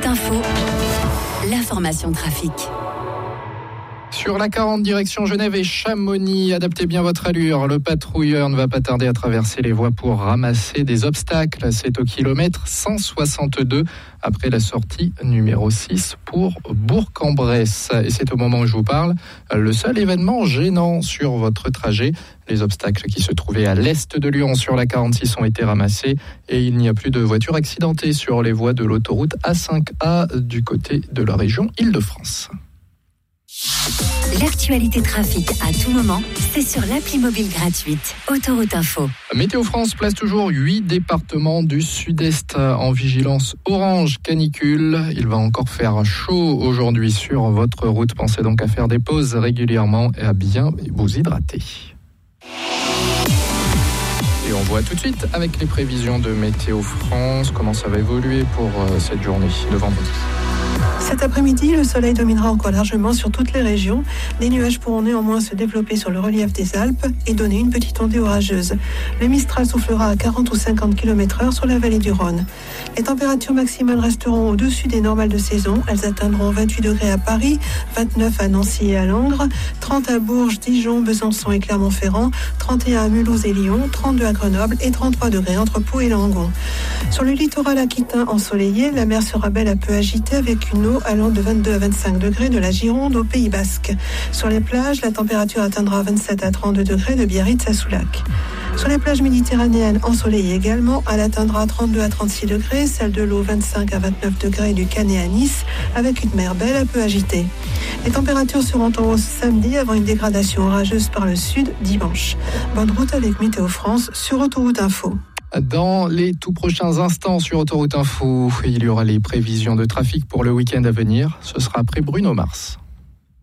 Info, l'information trafic. Sur la 40 direction Genève et Chamonix, adaptez bien votre allure. Le patrouilleur ne va pas tarder à traverser les voies pour ramasser des obstacles. C'est au kilomètre 162 après la sortie numéro 6 pour Bourg-en-Bresse. Et c'est au moment où je vous parle, le seul événement gênant sur votre trajet. Les obstacles qui se trouvaient à l'est de Lyon sur la 46 ont été ramassés et il n'y a plus de voitures accidentées sur les voies de l'autoroute A5A du côté de la région Île-de-France. L'actualité trafic à tout moment, c'est sur l'appli mobile gratuite Autoroute Info. Météo France place toujours 8 départements du sud-est en vigilance orange canicule. Il va encore faire chaud aujourd'hui sur votre route. Pensez donc à faire des pauses régulièrement et à bien vous hydrater. Et on voit tout de suite avec les prévisions de Météo France comment ça va évoluer pour cette journée de vendredi. Cet après-midi, le soleil dominera encore largement sur toutes les régions. Des nuages pourront néanmoins se développer sur le relief des Alpes et donner une petite ondée orageuse. Le Mistral soufflera à 40 ou 50 km/h sur la vallée du Rhône. Les températures maximales resteront au-dessus des normales de saison. Elles atteindront 28 degrés à Paris, 29 à Nancy et à Langres, 30 à Bourges, Dijon, Besançon et Clermont-Ferrand, 31 à Mulhouse et Lyon, 32 à Grenoble et 33 degrés entre Pau et Langon. Sur le littoral aquitain ensoleillé, la mer sera belle à peu agitée avec une eau allant de 22 à 25 degrés de la Gironde au Pays Basque. Sur les plages, la température atteindra 27 à 32 degrés de Biarritz à Soulac. Sur les plages méditerranéennes ensoleillées également, elle atteindra 32 à 36 degrés, celle de l'eau 25 à 29 degrés du Canet à Nice, avec une mer belle à peu agitée. Les températures seront en hausse samedi avant une dégradation orageuse par le sud dimanche. Bonne route avec Météo France sur Autoroute Info. Dans les tout prochains instants sur Autoroute Info, il y aura les prévisions de trafic pour le week-end à venir. Ce sera après Bruno Mars.